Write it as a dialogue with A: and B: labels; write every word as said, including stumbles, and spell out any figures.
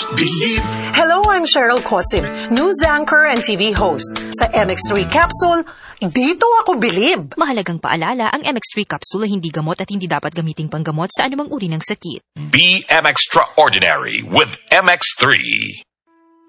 A: Bilib.
B: Hello, I'm Cheryl Cosim, news anchor and T V host. Sa M X three Capsule, dito ako bilib.
C: Mahalagang paalala, ang M X three capsule ay hindi gamot at hindi dapat gamiting panggamot sa anumang uri ng sakit.
A: Be M Extraordinary with M X three.